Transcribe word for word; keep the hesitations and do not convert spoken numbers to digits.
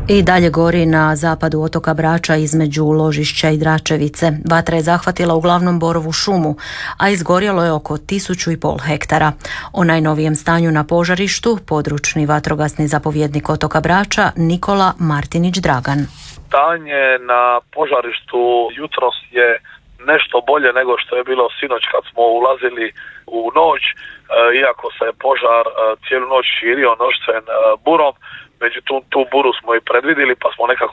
I dalje gori na zapadu otoka Brača između Ložišća i Dračevice. Vatra je zahvatila uglavnom borovu šumu, a izgorjelo je oko tisuću i pol hektara. O najnovijem stanju na požarištu područni vatrogasni zapovjednik otoka Brača Nikola Martinić Dragan. Stanje na požarištu jutros je nešto bolje nego što je bilo sinoć kad smo ulazili u noć, iako se požar cijelu noć širio noćcem burom. Međutim, tu buru smo i predvidjeli pa smo nekako